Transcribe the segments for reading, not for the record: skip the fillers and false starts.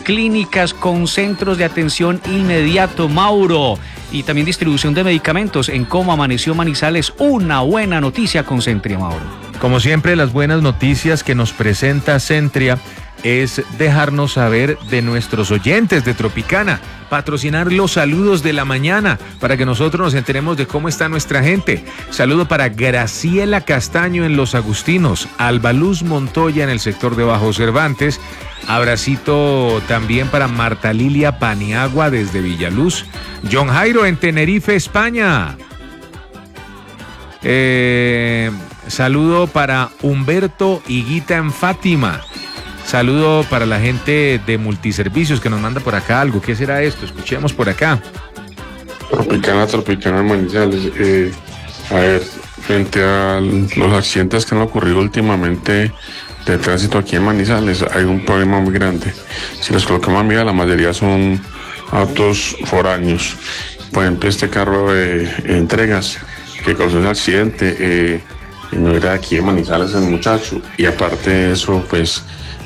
clínicas con centros de atención inmediato, Mauro, y también distribución de medicamentos. En Cómo Amaneció Manizales, una buena noticia con Centria, Mauro. Como siempre, las buenas noticias que nos presenta Centria es dejarnos saber de nuestros oyentes de Tropicana, patrocinar los saludos de la mañana para que nosotros nos enteremos de cómo está nuestra gente. Saludo para Graciela Castaño en Los Agustinos, Albaluz Montoya en el sector de Bajo Cervantes, abracito también para Marta Lilia Paniagua desde Villaluz, John Jairo en Tenerife, España. Saludo para Humberto Higuita en Fátima. Saludo para la gente de Multiservicios que nos manda por acá algo. ¿Qué será esto? Escuchemos por acá. Tropicana Manizales. A ver, frente a los accidentes que han ocurrido últimamente de tránsito aquí en Manizales, hay un problema muy grande. Si los colocamos a mirar, la mayoría son autos foráneos. Por ejemplo, este carro de entregas que causó un accidente, no era aquí en Manizales el muchacho. Y aparte de eso, pues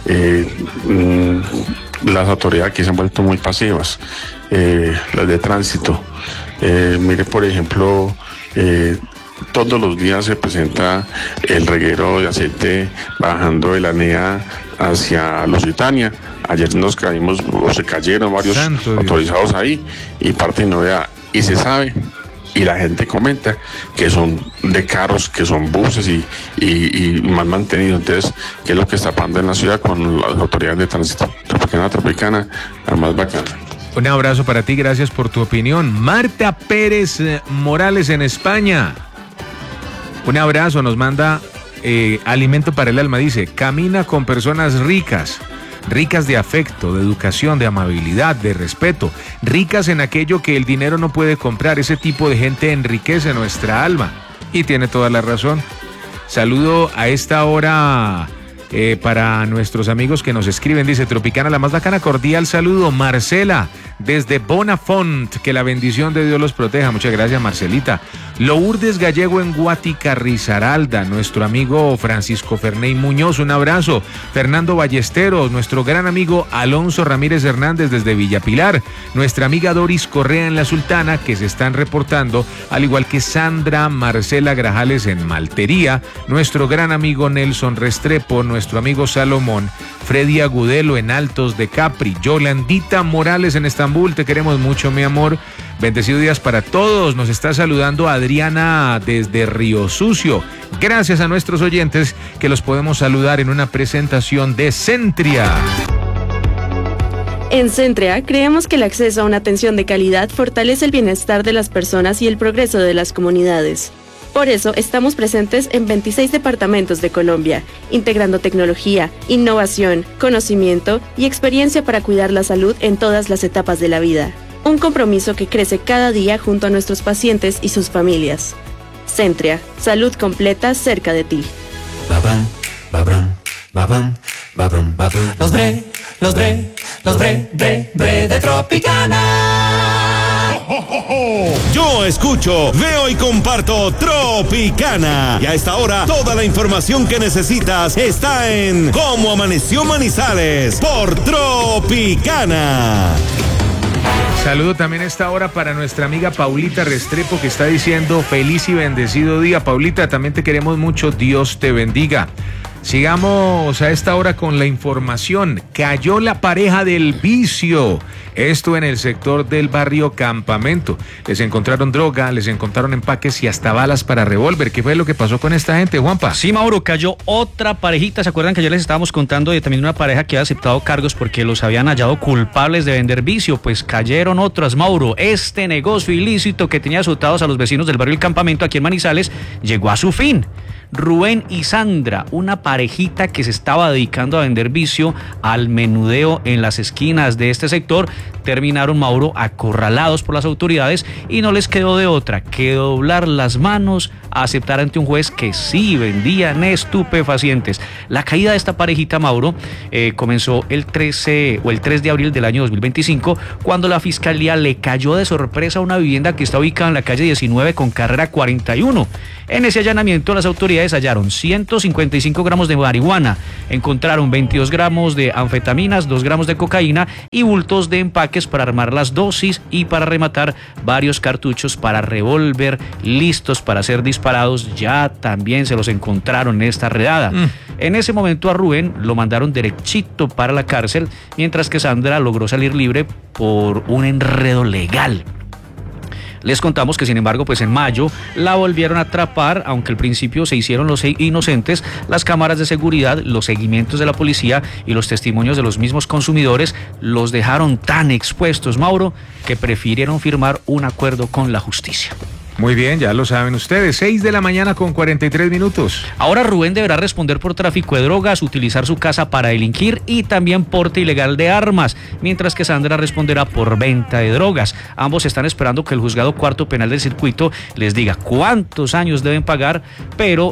las autoridades aquí se han vuelto muy pasivas, las de tránsito. Mire, por ejemplo, todos los días se presenta el reguero de aceite bajando de la NEA hacia Lusitania. Ayer nos caímos, o se cayeron varios autorizados ahí, y parte de novedad. Y se sabe, y la gente comenta que son de carros, que son buses y mal mantenidos. Entonces, ¿qué es lo que está pasando en la ciudad con las autoridades de tránsito? Tropicana, la más bacana. Un abrazo para ti, gracias por tu opinión. Marta Pérez Morales en España. Un abrazo, nos manda alimento para el alma, dice, camina con personas ricas de afecto, de educación, de amabilidad, de respeto, ricas en aquello que el dinero no puede comprar. Ese tipo de gente enriquece nuestra alma. Y tiene toda la razón. Saludo a esta hora para nuestros amigos que nos escriben, dice Tropicana, la más bacana, cordial saludo, Marcela, desde Bonafont, que la bendición de Dios los proteja. Muchas gracias, Marcelita. Lourdes Gallego en Guática, Risaralda, nuestro amigo Francisco Ferney Muñoz, un abrazo. Fernando Ballesteros, nuestro gran amigo Alonso Ramírez Hernández desde Villapilar, nuestra amiga Doris Correa en La Sultana, que se están reportando, al igual que Sandra Marcela Grajales en Maltería, nuestro gran amigo Nelson Restrepo, nuestro amigo Salomón, Freddy Agudelo en Altos de Capri, Yolandita Morales en Estambul, te queremos mucho, mi amor. Bendecido días para todos. Nos está saludando Adriana desde Río Sucio. Gracias a nuestros oyentes que los podemos saludar en una presentación de Centria. En Centria creemos que el acceso a una atención de calidad fortalece el bienestar de las personas y el progreso de las comunidades. Por eso estamos presentes en 26 departamentos de Colombia, integrando tecnología, innovación, conocimiento y experiencia para cuidar la salud en todas las etapas de la vida. Un compromiso que crece cada día junto a nuestros pacientes y sus familias. Centria, salud completa cerca de ti. Los bre de Tropicana. Yo escucho, veo y comparto Tropicana. Y a esta hora, toda la información que necesitas está en Cómo Amaneció Manizales por Tropicana. Saludo también a esta hora para nuestra amiga Paulita Restrepo, que está diciendo feliz y bendecido día. Paulita, también te queremos mucho, Dios te bendiga. Sigamos a esta hora con la información. Cayó la pareja del vicio. Esto en el sector del barrio Campamento. Les encontraron droga, les encontraron empaques y hasta balas para revólver. ¿Qué fue lo que pasó con esta gente, Juanpa? Sí, Mauro, cayó otra parejita. ¿Se acuerdan que ayer les estábamos contando de también una pareja que había aceptado cargos porque los habían hallado culpables de vender vicio? Pues cayeron otras, Mauro. Este negocio ilícito que tenía asustados a los vecinos del barrio El Campamento aquí en Manizales llegó a su fin. Rubén y Sandra, una parejita que se estaba dedicando a vender vicio al menudeo en las esquinas de este sector, terminaron, Mauro, acorralados por las autoridades y no les quedó de otra que doblar las manos a aceptar ante un juez que sí vendían estupefacientes. La caída de esta parejita, Mauro, comenzó el 3 de abril del año 2025, cuando la fiscalía le cayó de sorpresa a una vivienda que está ubicada en la calle 19 con carrera 41. En ese allanamiento, las autoridades autoridades hallaron 155 gramos de marihuana, encontraron 22 gramos de anfetaminas, 2 gramos de cocaína y bultos de empaques para armar las dosis y para rematar varios cartuchos para revólver listos para ser disparados. Ya también se los encontraron en esta redada. En ese momento a Rubén lo mandaron derechito para la cárcel, mientras que Sandra logró salir libre por un enredo legal. Les contamos que, sin embargo, pues en mayo la volvieron a atrapar, aunque al principio se hicieron los inocentes. Las cámaras de seguridad, los seguimientos de la policía y los testimonios de los mismos consumidores los dejaron tan expuestos, Mauro, que prefirieron firmar un acuerdo con la justicia. Muy bien, ya lo saben ustedes, 6 de la mañana con 43 minutos. Ahora Rubén deberá responder por tráfico de drogas, utilizar su casa para delinquir y también porte ilegal de armas, mientras que Sandra responderá por venta de drogas. Ambos están esperando que el juzgado cuarto penal del circuito les diga cuántos años deben pagar, pero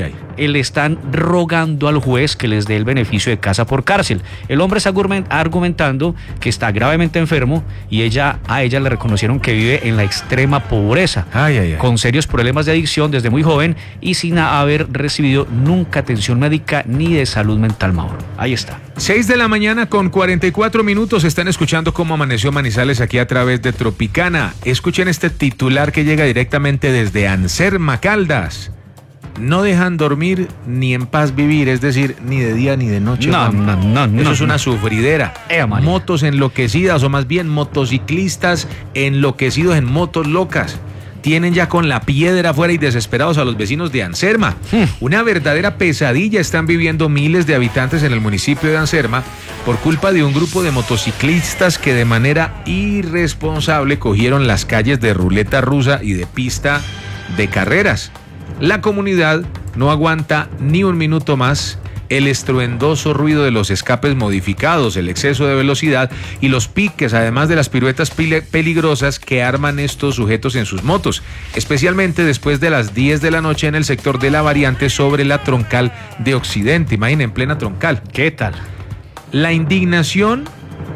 le están rogando al juez que les dé el beneficio de casa por cárcel. El hombre está argumentando que está gravemente enfermo y a ella le reconocieron que vive en la extrema pobreza. Con serios problemas de adicción desde muy joven y sin haber recibido nunca atención médica ni de salud mental, Mauro. Ahí está. 6 de la mañana con 44 minutos. Están escuchando cómo amaneció Manizales aquí a través de Tropicana. Escuchen este titular que llega directamente desde Anserma, Caldas. No dejan dormir ni en paz vivir, es decir, ni de día ni de noche. No. Eso es una sufridera. Motos enloquecidas, o más bien motociclistas enloquecidos en motos locas. Tienen ya con la piedra afuera y desesperados a los vecinos de Anserma. Una verdadera pesadilla están viviendo miles de habitantes en el municipio de Anserma por culpa de un grupo de motociclistas que de manera irresponsable cogieron las calles de ruleta rusa y de pista de carreras. La comunidad no aguanta ni un minuto más el estruendoso ruido de los escapes modificados, el exceso de velocidad y los piques, además de las piruetas peligrosas que arman estos sujetos en sus motos, especialmente después de las 10 de la noche en el sector de la variante sobre la troncal de Occidente. Imaginen, en plena troncal. ¿Qué tal? La indignación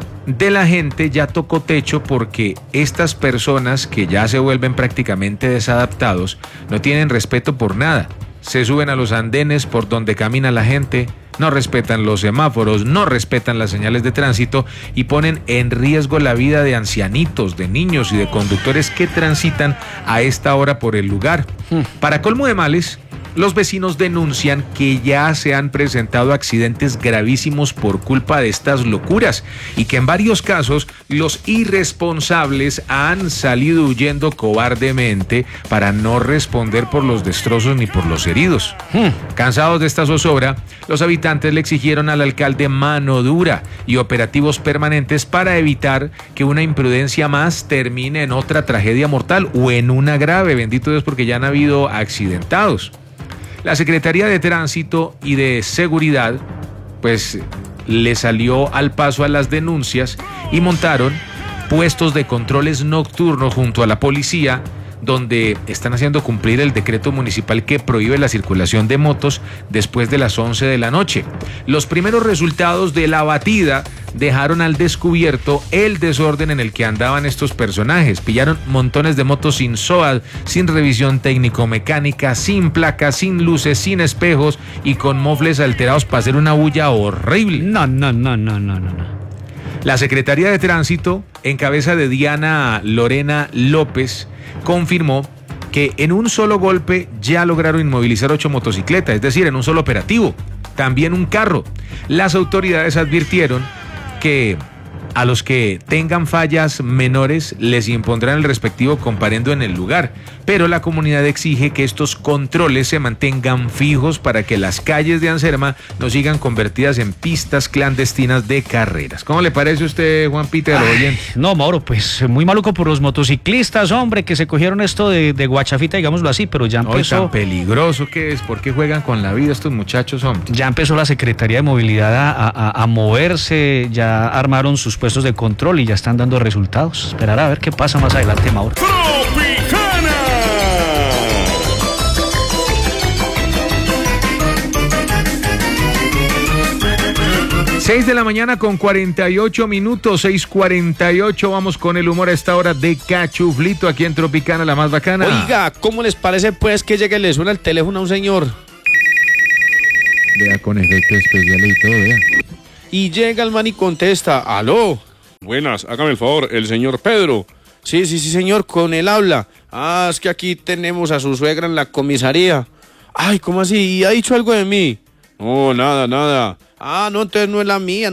de la gente ya tocó techo porque estas personas que ya se vuelven prácticamente desadaptados no tienen respeto por nada. Se suben a los andenes por donde camina la gente, no respetan los semáforos, no respetan las señales de tránsito y ponen en riesgo la vida de ancianitos, de niños y de conductores que transitan a esta hora por el lugar. Para colmo de males, los vecinos denuncian que ya se han presentado accidentes gravísimos por culpa de estas locuras y que en varios casos los irresponsables han salido huyendo cobardemente para no responder por los destrozos ni por los heridos. Cansados de esta zozobra, los habitantes le exigieron al alcalde mano dura y operativos permanentes para evitar que una imprudencia más termine en otra tragedia mortal o en una grave, bendito Dios, porque ya han habido accidentados. La Secretaría de Tránsito y de Seguridad, pues, le salió al paso a las denuncias y montaron puestos de controles nocturnos junto a la policía, donde están haciendo cumplir el decreto municipal que prohíbe la circulación de motos después de las 11 de la noche. Los primeros resultados de la batida dejaron al descubierto el desorden en el que andaban estos personajes. Pillaron montones de motos sin SOAD, sin revisión técnico-mecánica, sin placas, sin luces, sin espejos y con mofles alterados para hacer una bulla horrible. No. La Secretaría de Tránsito, en cabeza de Diana Lorena López, confirmó que en un solo golpe ya lograron inmovilizar 8 motocicletas, es decir, en un solo operativo, también un carro. Las autoridades advirtieron que a los que tengan fallas menores les impondrán el respectivo comparendo en el lugar, pero la comunidad exige que estos controles se mantengan fijos para que las calles de Anserma no sigan convertidas en pistas clandestinas de carreras. ¿Cómo le parece a usted, Juan Peter, al oyente? No, Mauro, pues muy maluco por los motociclistas, hombre, que se cogieron esto de guachafita, digámoslo así, pero ya empezó. Tan peligroso que es, ¿por qué juegan con la vida estos muchachos, hombre? Ya empezó la Secretaría de Movilidad a moverse, ya armaron sus puestos de control y ya están dando resultados. Esperar a ver qué pasa más adelante, Mauro. ¡Tropicana! 6 de la mañana con 48 minutos, 6:48. Vamos con el humor a esta hora de Cachuflito aquí en Tropicana, la más bacana. Oiga, ¿cómo les parece pues que llegue y le suena el teléfono a un señor Vea, con efectos especiales y todo, vea. Y llega el man y contesta, aló. Buenas, hágame el favor, el señor Pedro. Sí, señor, con él habla. Ah, es que aquí tenemos a su suegra en la comisaría. Ay, ¿cómo así? ¿Y ha dicho algo de mí? No, nada. Ah, no, entonces no es la mía.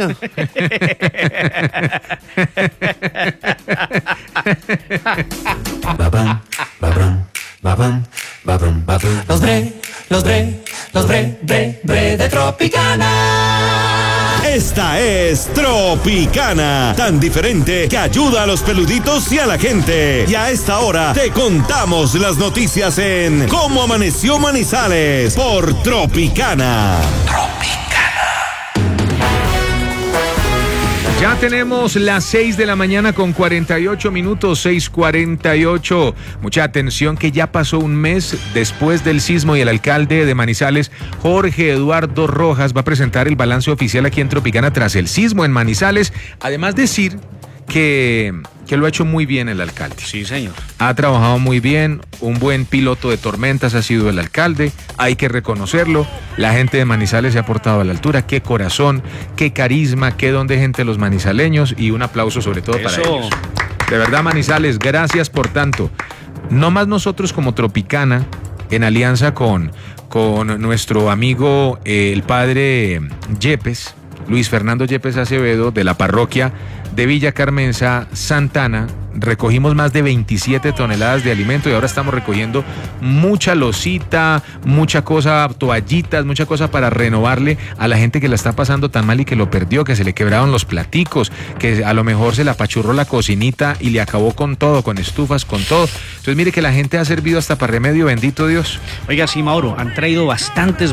Los bre de Tropicana. Esta es Tropicana, tan diferente que ayuda a los peluditos y a la gente. Y a esta hora te contamos las noticias en Cómo Amaneció Manizales por Tropicana. Ya tenemos las 6 de la mañana con 48 minutos, 6:48. Mucha atención que ya pasó un mes después del sismo y el alcalde de Manizales, Jorge Eduardo Rojas, va a presentar el balance oficial aquí en Tropicana tras el sismo en Manizales. Además decir que lo ha hecho muy bien el alcalde. Sí, señor. Ha trabajado muy bien, un buen piloto de tormentas ha sido el alcalde, hay que reconocerlo. La gente de Manizales se ha portado a la altura, qué corazón, qué carisma, qué don de gente los manizaleños, y un aplauso sobre todo para ellos. De verdad, Manizales, gracias por tanto. No más nosotros como Tropicana, en alianza con nuestro amigo el padre Yepes, Luis Fernando Yepes Acevedo, de la parroquia de Villa Carmenza, Santana, recogimos más de 27 toneladas de alimento y ahora estamos recogiendo mucha losita, mucha cosa, toallitas, mucha cosa para renovarle a la gente que la está pasando tan mal y que lo perdió, que se le quebraron los platicos, que a lo mejor se le apachurró la cocinita y le acabó con todo, con estufas, con todo. Entonces mire que la gente ha servido hasta para remedio, bendito Dios. Oiga, sí, Mauro, han traído bastantes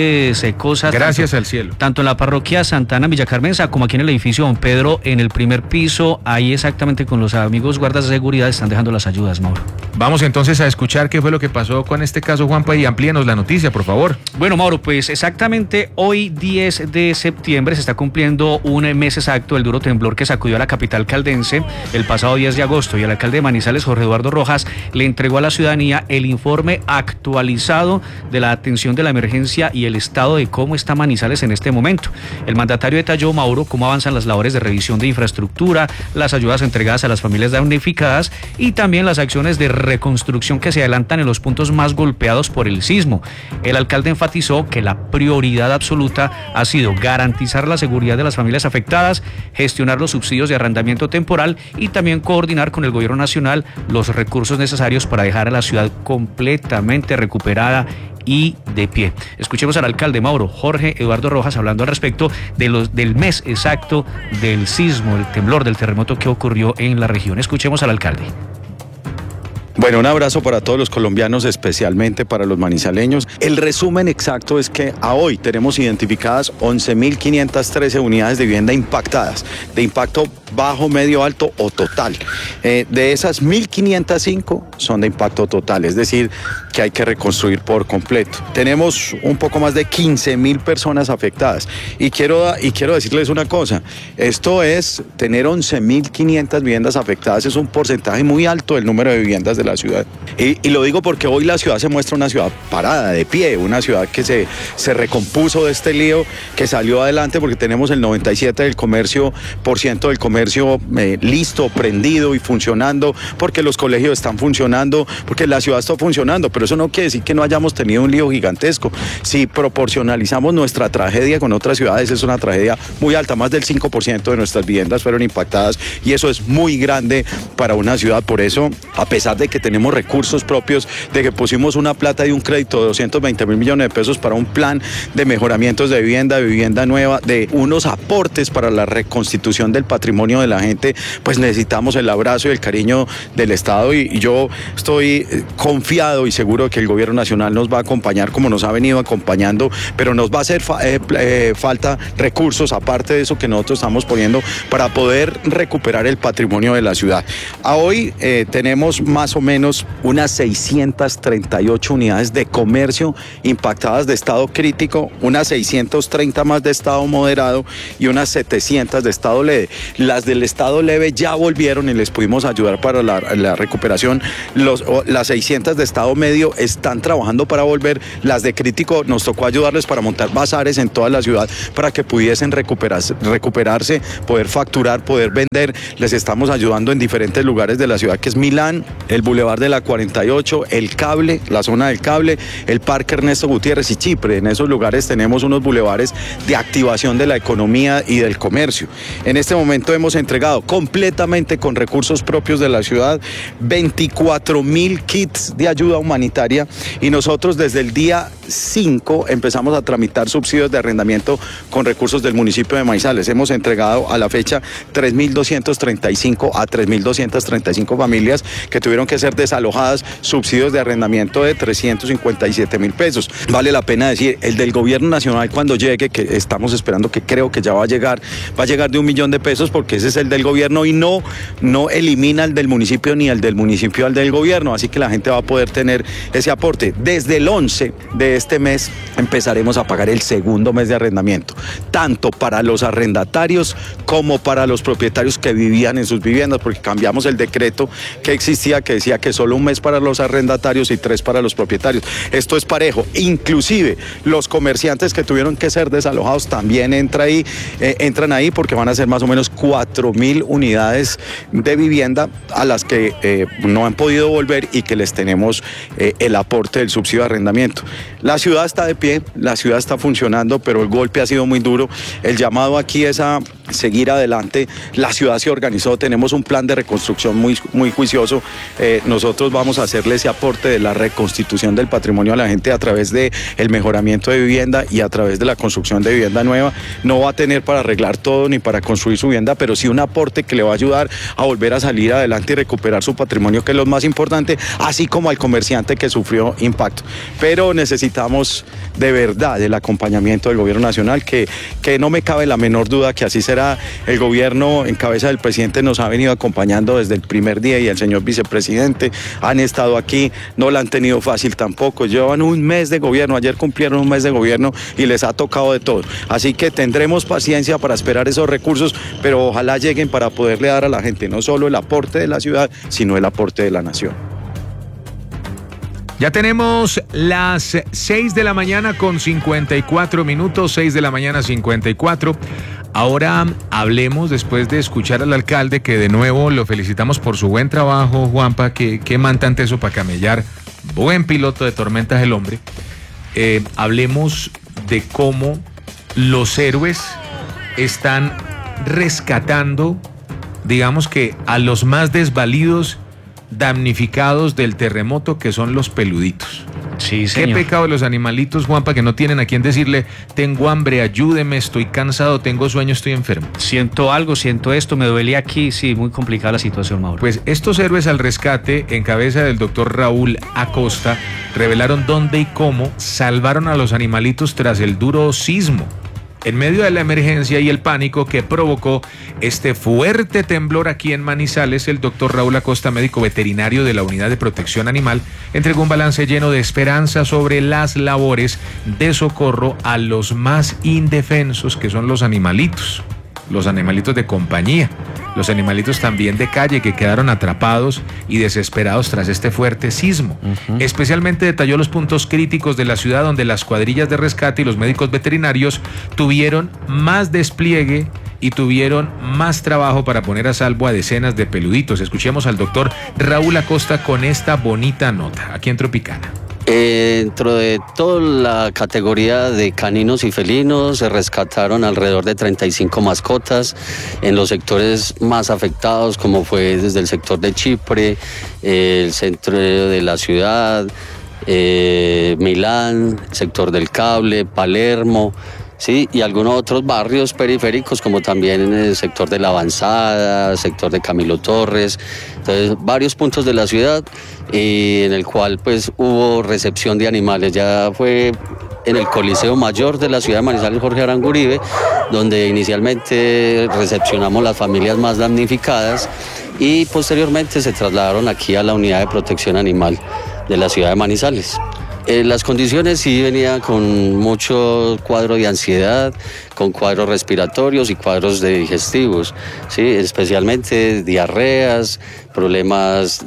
cosas. Gracias al cielo. Tanto en la parroquia Santana, Villa Carmenza, como aquí en el edificio Don Pedro, en el primer piso, ahí exactamente con los amigos guardas de seguridad están dejando las ayudas, Mauro. Vamos entonces a escuchar qué fue lo que pasó con este caso, Juanpa, y amplíenos la noticia, por favor. Bueno, Mauro, pues exactamente hoy 10 de septiembre se está cumpliendo un mes exacto del duro temblor que sacudió a la capital caldense el pasado 10 de agosto, y el alcalde de Manizales, Jorge Eduardo Rojas, le entregó a la ciudadanía el informe actualizado de la atención de la emergencia y el estado de cómo está Manizales en este momento. El mandatario detalló, Mauro, cómo avanzan las labores de revisión de infraestructura, las ayudas entregadas a las familias damnificadas y también las acciones de reconstrucción que se adelantan en los puntos más golpeados por el sismo. El alcalde enfatizó que la prioridad absoluta ha sido garantizar la seguridad de las familias afectadas, gestionar los subsidios de arrendamiento temporal y también coordinar con el gobierno nacional los recursos necesarios para dejar a la ciudad completamente recuperada y de pie. Escuchemos al alcalde, Mauro, Jorge Eduardo Rojas, hablando al respecto del mes exacto del sismo, del temblor, del terremoto que ocurrió en la región. Escuchemos al alcalde. Bueno, un abrazo para todos los colombianos, especialmente para los manizaleños. El resumen exacto es que a hoy tenemos identificadas 11.513 unidades de vivienda impactadas, de impacto bajo, medio, alto o total. De esas 1.505 son de impacto total, es decir, que hay que reconstruir por completo. Tenemos un poco más de 15.000 personas afectadas y quiero decirles una cosa, esto es tener 11.500 viviendas afectadas, es un porcentaje muy alto del número de viviendas de la ciudad. Y lo digo porque hoy la ciudad se muestra una ciudad parada, de pie, una ciudad que se recompuso de este lío, que salió adelante porque tenemos el 97% del comercio listo, prendido y funcionando, porque los colegios están funcionando, porque la ciudad está funcionando, pero eso no quiere decir que no hayamos tenido un lío gigantesco. Si proporcionalizamos nuestra tragedia con otras ciudades, es una tragedia muy alta, más del 5% de nuestras viviendas fueron impactadas y eso es muy grande para una ciudad. Por eso, a pesar de que tenemos recursos propios, de que pusimos una plata y un crédito de 220.000 millones de pesos para un plan de mejoramientos de vivienda nueva, de unos aportes para la reconstitución del patrimonio de la gente, pues necesitamos el abrazo y el cariño del Estado y yo estoy confiado y seguro que el gobierno nacional nos va a acompañar como nos ha venido acompañando, pero nos va a hacer falta recursos aparte de eso que nosotros estamos poniendo para poder recuperar el patrimonio de la ciudad. A hoy tenemos más o menos unas 638 unidades de comercio impactadas de estado crítico, unas 630 más de estado moderado y unas 700 de estado leve. Las del estado leve ya volvieron y les pudimos ayudar para la recuperación. Las 600 de estado medio están trabajando para volver. Las de crítico nos tocó ayudarles para montar bazares en toda la ciudad para que pudiesen recuperarse, poder facturar, poder vender. Les estamos ayudando en diferentes lugares de la ciudad, que es Milán, el Boulevard de la 48, el Cable, la zona del Cable, el Parque Ernesto Gutiérrez y Chipre. En esos lugares tenemos unos bulevares de activación de la economía y del comercio. En este momento hemos entregado completamente con recursos propios de la ciudad 24,000 kits de ayuda humanitaria, y nosotros desde el día 5 empezamos a tramitar subsidios de arrendamiento con recursos del municipio de Manizales. Hemos entregado a la fecha 3.235 a 3.235 familias que tuvieron que ser desalojadas, subsidios de arrendamiento de 357.000 pesos. Vale la pena decir, el del gobierno nacional cuando llegue, que estamos esperando, que creo que ya va a llegar de 1 millón de pesos, porque ese es el del gobierno y no elimina el del municipio ni el del municipio al del gobierno, así que la gente va a poder tener ese aporte. Desde el 11 de este mes empezaremos a pagar el segundo mes de arrendamiento, tanto para los arrendatarios como para los propietarios que vivían en sus viviendas, porque cambiamos el decreto que existía, que decía que solo un mes para los arrendatarios y 3 para los propietarios. Esto es parejo, inclusive los comerciantes que tuvieron que ser desalojados también entran ahí, porque van a ser más o menos 4.000 unidades de vivienda a las que no han podido volver y que les tenemos el aporte del subsidio de arrendamiento. La ciudad está de pie, la ciudad está funcionando, pero el golpe ha sido muy duro. El llamado aquí es a seguir adelante. La ciudad se organizó, tenemos un plan de reconstrucción muy juicioso. Nosotros vamos a hacerle ese aporte de la reconstitución del patrimonio a la gente a través de el mejoramiento de vivienda y a través de la construcción de vivienda nueva. No va a tener para arreglar todo ni para construir su vivienda, pero sí un aporte que le va a ayudar a volver a salir adelante y recuperar su patrimonio, que es lo más importante, así como al comerciante que sufrió impacto. Pero necesitamos de verdad el acompañamiento del gobierno nacional, que no me cabe la menor duda que así será. El gobierno en cabeza del presidente nos ha venido acompañando desde el primer día, y el señor vicepresidente han estado aquí, no la han tenido fácil tampoco. Llevan un mes de gobierno, ayer cumplieron un mes de gobierno y les ha tocado de todo. Así que tendremos paciencia para esperar esos recursos, pero ojalá lleguen para poderle dar a la gente no solo el aporte de la ciudad, sino el aporte de la nación. Ya tenemos las 6 de la mañana con 54 minutos, 6 de la mañana 54. Ahora hablemos, después de escuchar al alcalde, que de nuevo lo felicitamos por su buen trabajo, Juanpa, que man tan teso para camellar, buen piloto de tormentas el hombre. Hablemos de cómo los héroes están rescatando, digamos que a los más desvalidos, damnificados del terremoto, que son los peluditos. Sí, señor. Qué pecado de los animalitos, Juanpa, que no tienen a quien decirle: tengo hambre, ayúdeme, estoy cansado, tengo sueño, estoy enfermo. Siento algo, siento esto, me duele aquí. Sí, muy complicada la situación, Mauro. Pues estos héroes al rescate, en cabeza del doctor Raúl Acosta, revelaron dónde y cómo salvaron a los animalitos tras el duro sismo. En medio de la emergencia y el pánico que provocó este fuerte temblor aquí en Manizales, el doctor Raúl Acosta, médico veterinario de la Unidad de Protección Animal, entregó un balance lleno de esperanza sobre las labores de socorro a los más indefensos, que son los animalitos de compañía, los animalitos también de calle que quedaron atrapados y desesperados tras este fuerte sismo. Especialmente detalló los puntos críticos de la ciudad donde las cuadrillas de rescate y los médicos veterinarios tuvieron más despliegue y tuvieron más trabajo para poner a salvo a decenas de peluditos. Escuchemos al doctor Raúl Acosta con esta bonita nota, aquí en Tropicana. Dentro de toda la categoría de caninos y felinos se rescataron alrededor de 35 mascotas en los sectores más afectados, como fue desde el sector de Chipre, el centro de la ciudad, Milán, sector del Cable, Palermo, sí, y algunos otros barrios periféricos, como también en el sector de La Avanzada, sector de Camilo Torres. Entonces, varios puntos de la ciudad en el cual pues hubo recepción de animales. Ya fue en el Coliseo Mayor de la ciudad de Manizales, Jorge Arango-Uribe, donde inicialmente recepcionamos las familias más damnificadas y posteriormente se trasladaron aquí a la unidad de protección animal de la ciudad de Manizales. Las condiciones sí venían con mucho cuadro de ansiedad, con cuadros respiratorios y cuadros de digestivos, ¿sí? Especialmente diarreas, problemas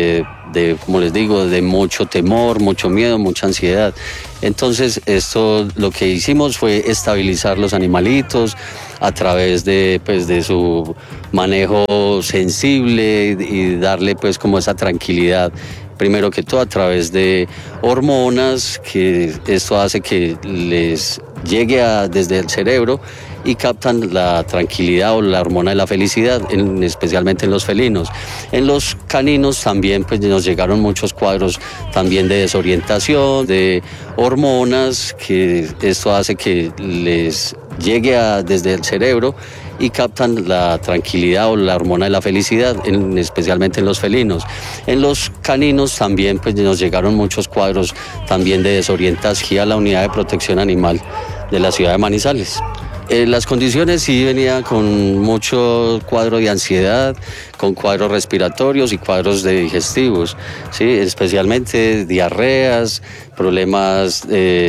como les digo, de mucho temor, mucho miedo, mucha ansiedad. Entonces, esto lo que hicimos fue estabilizar los animalitos a través de su manejo sensible y darle pues como esa tranquilidad. Primero que todo a través de hormonas, que esto hace que les llegue desde el cerebro y captan la tranquilidad o la hormona de la felicidad, especialmente en los felinos. En los caninos también pues nos llegaron muchos cuadros también de desorientación, de hormonas, que esto hace que les llegue desde el cerebro y captan la tranquilidad o la hormona de la felicidad, especialmente en los felinos. En los caninos también pues nos llegaron muchos cuadros también de desorientación a la unidad de protección animal de la ciudad de Manizales. Las condiciones sí venían con mucho cuadro de ansiedad, con cuadros respiratorios y cuadros de digestivos, ¿sí? Especialmente diarreas, problemas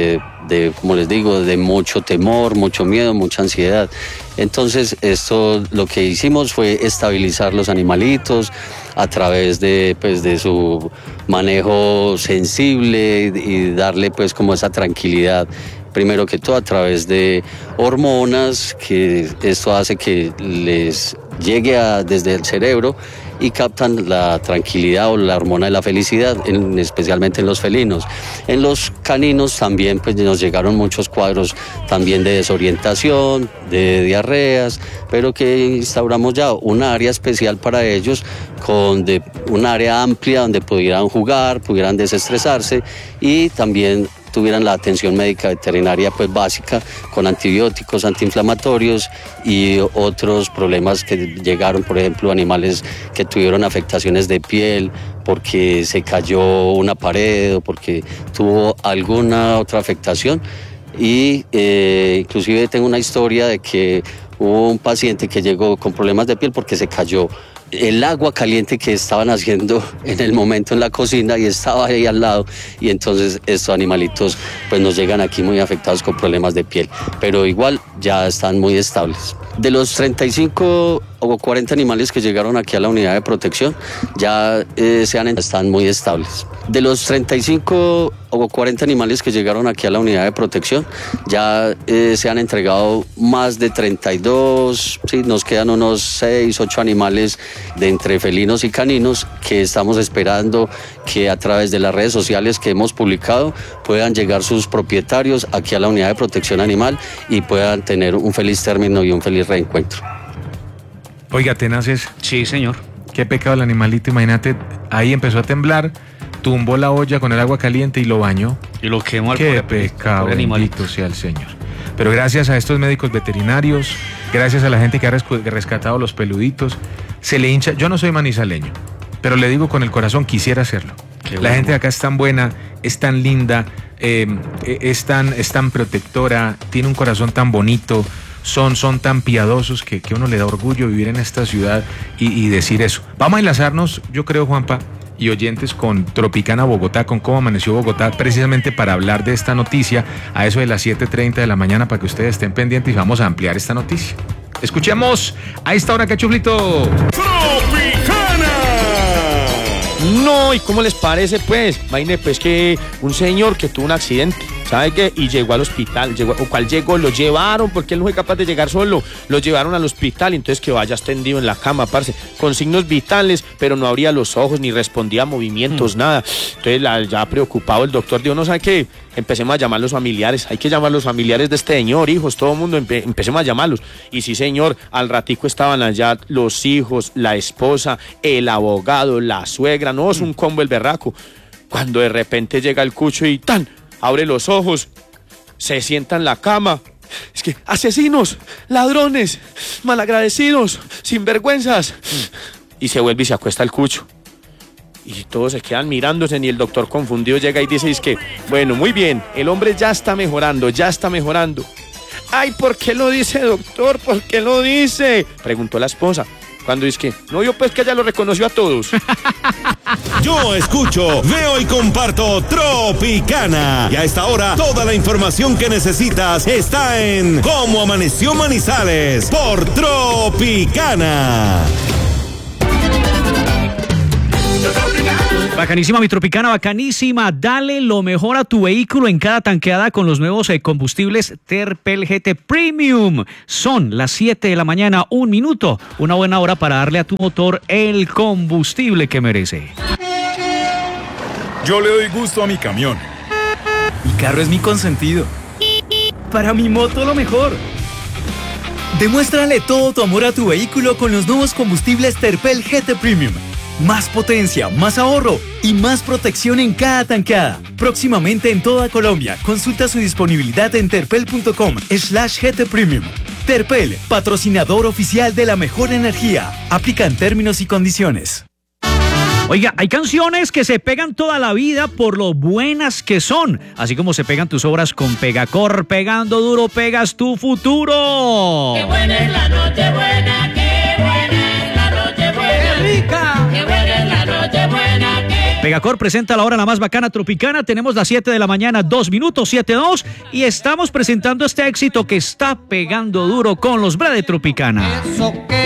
como les digo, de mucho temor, mucho miedo, mucha ansiedad. Entonces, esto lo que hicimos fue estabilizar los animalitos a través de su manejo sensible y darle pues como esa tranquilidad. Primero que todo a través de hormonas, que esto hace que les llegue desde el cerebro y captan la tranquilidad o la hormona de la felicidad, especialmente en los felinos. En los caninos también pues nos llegaron muchos cuadros también de desorientación, de diarreas, pero que instauramos ya un área especial para ellos, con un área amplia donde pudieran jugar, pudieran desestresarse y también tuvieran la atención médica veterinaria pues básica, con antibióticos, antiinflamatorios y otros problemas que llegaron, por ejemplo, animales que tuvieron afectaciones de piel porque se cayó una pared o porque tuvo alguna otra afectación. Y inclusive tengo una historia de que hubo un paciente que llegó con problemas de piel porque se cayó el agua caliente que estaban haciendo en el momento en la cocina y estaba ahí al lado, y entonces estos animalitos pues nos llegan aquí muy afectados con problemas de piel, pero igual ya están muy estables. De los 35 o 40 animales que llegaron aquí a la unidad de protección, ya están muy estables. De los 35 o 40 animales que llegaron aquí a la unidad de protección, ya se han entregado más de 32, sí, nos quedan unos 6, 8 animales de entre felinos y caninos que estamos esperando que a través de las redes sociales que hemos publicado puedan llegar sus propietarios aquí a la unidad de protección animal y puedan tener un feliz término y un feliz reencuentro. Oiga, tenaces. Sí, señor. Qué pecado el animalito, imagínate, ahí empezó a temblar, tumbó la olla con el agua caliente y lo bañó. Y lo quemó al Qué pecado, bendito sea el Señor. Pero gracias a estos médicos veterinarios, gracias a la gente que ha rescatado los peluditos, se le hincha. Yo no soy manizaleño, pero le digo con el corazón, quisiera hacerlo. La gente de acá es tan buena, es tan linda, es tan protectora, tiene un corazón tan bonito, son tan piadosos que uno le da orgullo vivir en esta ciudad y decir eso. Vamos a enlazarnos, yo creo, Juanpa y oyentes, con Tropicana Bogotá, con cómo amaneció Bogotá, precisamente para hablar de esta noticia a eso de las 7:30 de la mañana, para que ustedes estén pendientes y vamos a ampliar esta noticia. Escuchemos a esta hora, Cachuflito. ¡Tropicana! No, ¿y cómo les parece pues? Imagínate pues que un señor que tuvo un accidente, ¿sabe qué? Y llegó al hospital, lo llevaron, porque él no fue capaz de llegar solo, lo llevaron al hospital, y entonces que vaya extendido en la cama, parce, con signos vitales, pero no abría los ojos, ni respondía a movimientos, nada. Entonces ya preocupado el doctor dijo, no, ¿sabe qué? Empecemos a llamar a los familiares, hay que llamar a los familiares de este señor, hijos, todo el mundo, empecemos a llamarlos. Y sí, señor, al ratico estaban allá los hijos, la esposa, el abogado, la suegra, no, es un combo el berraco. Cuando de repente llega el cucho y ¡tan! Abre los ojos, se sienta en la cama. Es que asesinos, ladrones, malagradecidos, sinvergüenzas. Y se vuelve y se acuesta el cucho. Y todos se quedan mirándose y el doctor confundido llega y dice, es que, bueno, muy bien, el hombre ya está mejorando, ya está mejorando. Ay, ¿por qué lo dice, doctor? ¿Por qué lo dice? Preguntó la esposa. Cuando dice que, no, yo pues que ella lo reconoció a todos. Yo escucho, veo y comparto Tropicana. Y a esta hora, toda la información que necesitas está en Cómo Amaneció Manizales por Tropicana. Bacanísima mi Tropicana, bacanísima. Dale lo mejor a tu vehículo en cada tanqueada con los nuevos combustibles Terpel GT Premium. Son las 7 de la mañana, 1 minuto. Una buena hora para darle a tu motor el combustible que merece. Yo le doy gusto a mi camión. Mi carro es mi consentido. Para mi moto lo mejor. Demuéstrale todo tu amor a tu vehículo con los nuevos combustibles Terpel GT Premium. Más potencia, más ahorro y más protección en cada tanqueada. Próximamente en toda Colombia. Consulta su disponibilidad en terpel.com/GT Premium. Terpel, patrocinador oficial de la mejor energía. Aplican términos y condiciones. Oiga, hay canciones que se pegan toda la vida por lo buenas que son, así como se pegan tus obras con Pegacor. Pegando duro, pegas tu futuro. Qué buena es la noche buena, qué buena es la noche buena. ¡Qué rica! Qué buena es la noche buena, qué... Pegacor presenta la hora la más bacana Tropicana. Tenemos las 7 de la mañana, 2 minutos, 7:02, y estamos presentando este éxito que está pegando duro con los Bra de Tropicana. Eso que